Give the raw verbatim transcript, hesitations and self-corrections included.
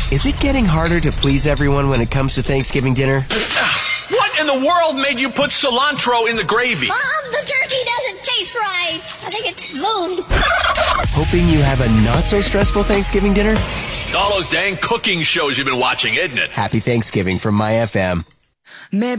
Is it getting harder to please everyone when it comes to Thanksgiving dinner? What in the world made you put cilantro in the gravy? Mom, the turkey doesn't taste right. I think it's bloomed. Hoping you have a not-so-stressful Thanksgiving dinner? It's all those dang cooking shows you've been watching, isn't it? Happy Thanksgiving from My F M.